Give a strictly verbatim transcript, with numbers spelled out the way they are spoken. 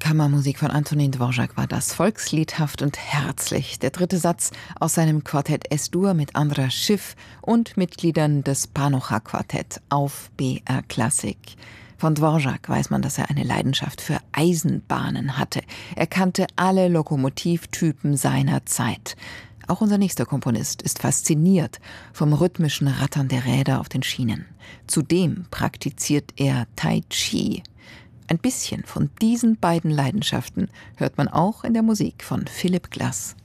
Kammermusik von Antonin Dvorak war das, volksliedhaft und herzlich. Der dritte Satz aus seinem Quartett Es-Dur mit Andras Schiff und Mitgliedern des Panocha-Quartett auf B R Klassik. Von Dvorak weiß man, dass er eine Leidenschaft für Eisenbahnen hatte. Er kannte alle Lokomotivtypen seiner Zeit. Auch unser nächster Komponist ist fasziniert vom rhythmischen Rattern der Räder auf den Schienen. Zudem praktiziert er Tai Chi. Ein bisschen von diesen beiden Leidenschaften hört man auch in der Musik von Philipp Glass.